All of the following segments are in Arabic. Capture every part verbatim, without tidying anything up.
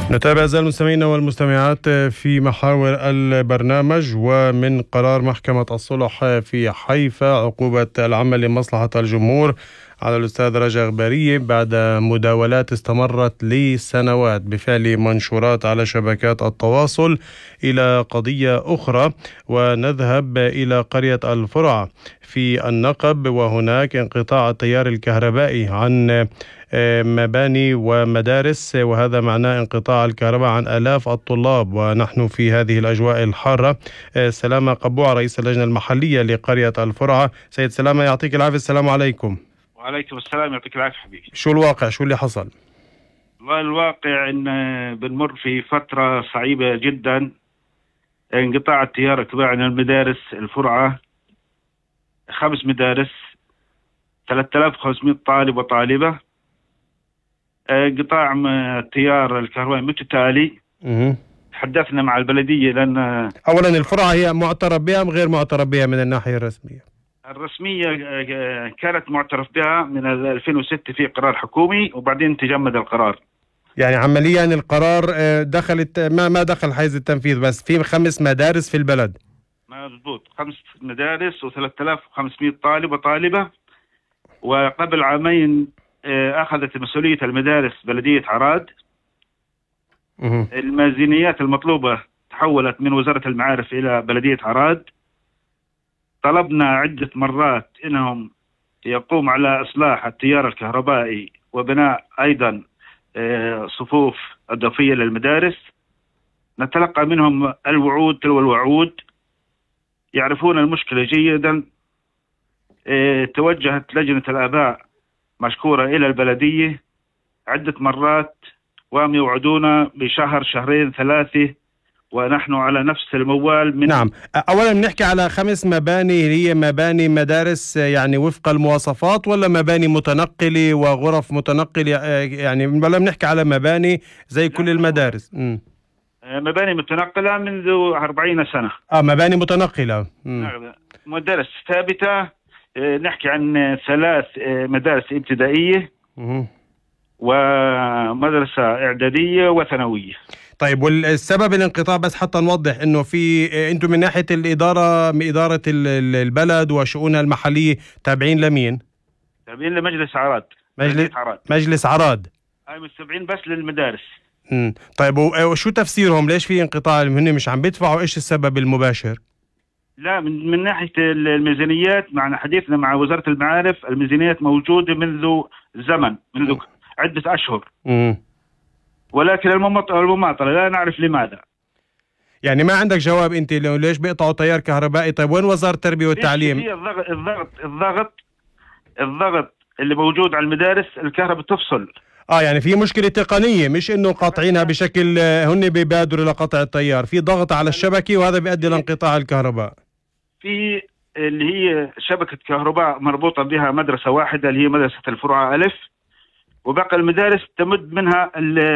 نتابع أعزائي المستمعين والمستمعات في محاور البرنامج. ومن قرار محكمة الصلح في حيفا عقوبة العمل لمصلحة الجمهور على الأستاذ رجا غبارية بعد مداولات استمرت لسنوات بفعل منشورات على شبكات التواصل إلى قضية أخرى، ونذهب إلى قرية الفرع في النقب، وهناك انقطاع التيار الكهربائي عن مباني ومدارس، وهذا معناه انقطاع الكهرباء عن آلاف الطلاب ونحن في هذه الأجواء الحارة. سلامة قبوع رئيس اللجنة المحلية لقرية الفرعة. سيد سلامة يعطيك العافية، السلام عليكم. وعليكم السلام، يعطيك العافية حبيبي. شو الواقع، شو اللي حصل؟ والواقع ان بنمر في فترة صعيبة جدا، انقطاع التيار الكبير عن المدارس الفرعة، خمس مدارس، ثلاثة آلاف وخمسمئة طالب وطالبة، انقطاع التيار الكهربائي متتالي. مه. تحدثنا مع البلدية لأن أولا الفرعة هي معترف بها أم غير معترف بها من الناحية الرسمية؟ الرسمية كانت معترف بها من ألفين وستة في قرار حكومي، وبعدين تجمد القرار. يعني عمليا القرار دخلت ما ما دخل حيز التنفيذ، بس في خمس مدارس في البلد. مضبوط، خمس مدارس وثلاثة آلاف وخمسمئة طالب وطالبة. وقبل عامين أخذت مسؤولية المدارس بلدية عراد. مه. الميزانيات المطلوبة تحولت من وزارة المعارف إلى بلدية عراد. طلبنا عدة مرات إنهم يقوم على إصلاح التيار الكهربائي وبناء أيضا صفوف إضافية للمدارس. نتلقى منهم الوعود تلو الوعود، يعرفون المشكلة جيدا. توجهت لجنة الآباء مشكورة إلى البلدية عدة مرات، وهم يوعدونا بشهر شهرين ثلاثة، ونحن على نفس الموال. من نعم، أولا بنحكي على خمس مباني، هي مباني مدارس يعني وفق المواصفات، ولا مباني متنقلة وغرف متنقلة؟ يعني ولا بنحكي على مباني زي كل المدارس؟ م. مباني متنقلة منذ أربعين سنة. آه مباني متنقلة. م. مدارس ثابتة. نحكي عن ثلاث مدارس ابتدائية م. ومدرسة إعدادية وثانوية. طيب، والسبب الانقطاع بس حتى نوضح انه في انتم من ناحية الإدارة، من إدارة البلد وشؤونها المحلية، تابعين لمين؟ تابعين لمجلس عراد. مجلس عراد. مجلس عراد. هاي مستبعين بس للمدارس. امم طيب، وشو تفسيرهم؟ ليش في انقطاع؟ هن مش عم بيدفعوا؟ ايش السبب المباشر؟ لا، من, من ناحية الميزانيات، مع حديثنا مع وزارة المعارف، الميزانيات موجودة منذ زمن، منذ عدة أشهر. امم ولكن المماطلة لا نعرف لماذا. يعني ما عندك جواب انت ليش بيقطعوا تيار كهربائي؟ طيب وين وزارة التربية والتعليم؟ هي الضغط الضغط الضغط الضغط اللي موجود على المدارس، الكهرباء تفصل. اه يعني في مشكلة تقنية، مش انه قاطعينها بشكل هن بيبادروا لقطع التيار، في ضغط على الشبكة وهذا بيؤدي لانقطاع الكهرباء. في اللي هي شبكة كهرباء مربوطة بها مدرسة واحدة اللي هي مدرسة الفرعة ألف، وباقي المدارس تمد منها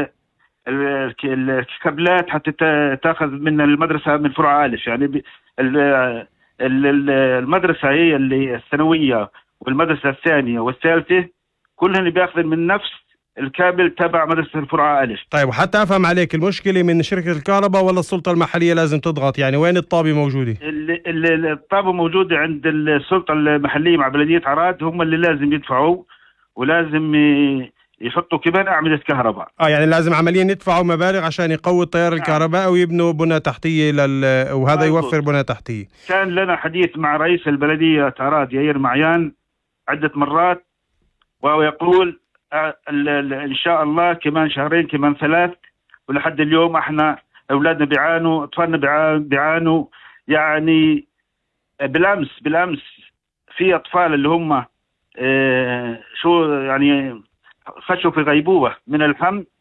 الكابلات حتى تاخذ من المدرسة من فرعة ألف. يعني المدرسة هي اللي الثانوية والمدرسة الثانية والثالثة كلهن بياخذن من نفس الكابل تبع مدرسة الفرعة ألف. طيب، وحتى أفهم عليك، المشكلة من شركة الكهرباء ولا السلطة المحلية لازم تضغط؟ يعني وين الطابة موجودة؟ الطابة موجودة عند السلطة المحلية مع بلدية عراد، هم اللي لازم يدفعوا ولازم يحطوا كمان أعمدة كهرباء. اه يعني لازم عمليا يدفعوا مبالغ عشان يقووا التيار الكهربائي ويبنوا بنى تحتية لل... وهذا يوفر بنى تحتية. كان لنا حديث مع رئيس البلدية عراد يائير معيان عدة مرات، وهو يقول ان شاء الله كمان شهرين كمان ثلاث، ولحد اليوم احنا اولادنا بيعانوا، اطفالنا بيعانوا. يعني بالامس بالامس في اطفال اللي هم اه شو يعني خشوا في غيبوبة من الحمل،